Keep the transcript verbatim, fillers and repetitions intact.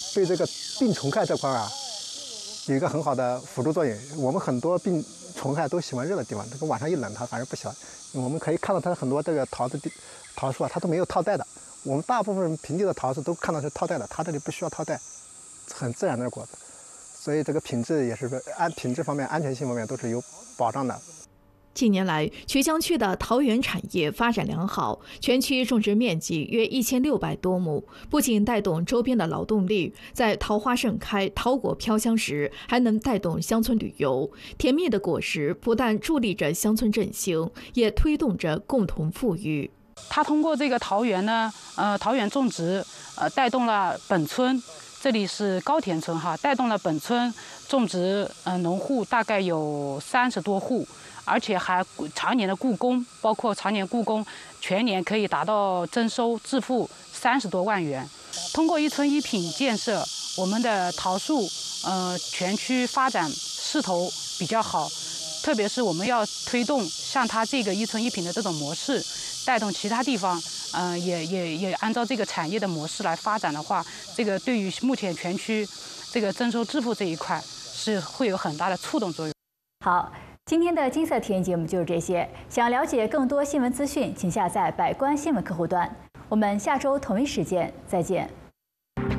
对这个病虫害这块啊，有一个很好的辅助作用。我们很多病虫害都喜欢热的地方，这个晚上一冷，它反而不喜欢。我们可以看到它很多这个桃子地桃树啊，它都没有套袋的。我们大部分平地的桃子都看到是套袋的，它这里不需要套袋，很自然的果子，所以这个品质也是安品质方面、安全性方面都是有保障的。 近年来，曲江区的桃园产业发展良好，全区种植面积约一千六百多亩，不仅带动周边的劳动力，在桃花盛开、桃果飘香时，还能带动乡村旅游。甜蜜的果实不但助力着乡村振兴，也推动着共同富裕。 它通过这个桃园呢，呃，桃园种植，呃，带动了本村。这里是高田村哈，带动了本村种植，嗯、呃，农户大概有三十多户，而且还常年的雇工，包括常年雇工，全年可以达到增收致富三十多万元。通过一村一品建设，我们的桃树，呃，全区发展势头比较好，特别是我们要推动像它这个一村一品的这种模式，带动其他地方。嗯、呃，也也也按照这个产业的模式来发展的话，这个对于目前全区这个增收致富这一块是会有很大的触动作用。 好，今天的金色体验节目就是这些。想了解更多新闻资讯，请下载百官新闻客户端。我们下周同一时间再见。